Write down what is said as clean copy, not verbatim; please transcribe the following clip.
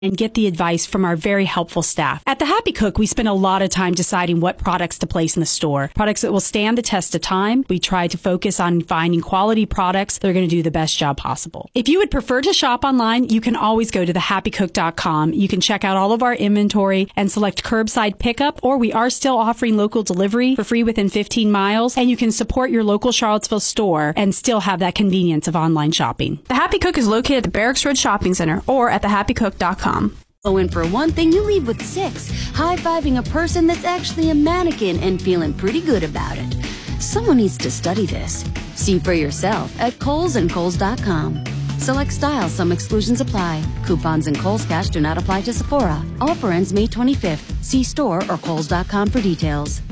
and get the advice from our very helpful staff. At The Happy Cook, we spend a lot of time deciding what products to place in the store. Products that will stand the test of time. We try to focus on finding quality products that are going to do the best job possible. If you would prefer to shop online, you can always go to thehappycook.com. You can check out all of our inventory and select curbside pickup, or we are still offering local delivery for free within 15 miles, and you can support your local Charlottesville store and still have that convenience of online shopping. The Happy Cook is located at the Barracks Road Shopping Center or at thehappycook.com. Oh, and for one thing, you leave with 6, high-fiving a person that's actually a mannequin and feeling pretty good about it. Someone needs to study this. See for yourself at KohlsandKohls.com. Select styles, some exclusions apply. Coupons and Kohl's Cash do not apply to Sephora. Offer ends May 25th. See store or Kohls.com for details.